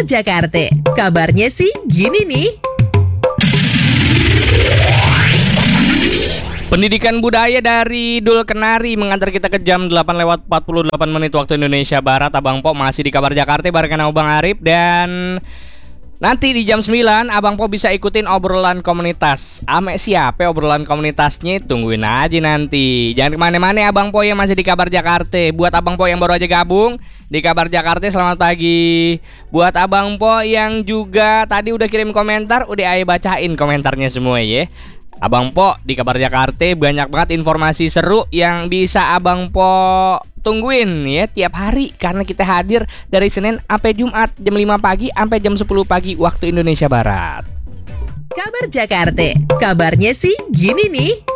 Jakarta, kabarnya sih gini nih. Pendidikan budaya dari Dul Kenari mengantar kita ke jam 8:48 waktu Indonesia Barat. Abang Po masih di Kabar Jakarta barengan Bang Arif. Dan nanti di jam 9 Abang Po bisa ikutin obrolan komunitas. Ame siapa obrolan komunitasnya? Tungguin aja nanti. Jangan kemana-mana Abang Po yang masih di Kabar Jakarta. Buat Abang Po yang baru aja gabung di Kabar Jakarta, selamat pagi. Buat Abang Po yang juga tadi udah kirim komentar, udah ayo bacain komentarnya semua ya. Abang Po di Kabar Jakarta banyak banget informasi seru yang bisa Abang Po tungguin ya tiap hari, karena kita hadir dari Senin sampai Jumat jam 5 pagi sampai jam 10 pagi waktu Indonesia Barat. Kabar Jakarta, kabarnya sih gini nih.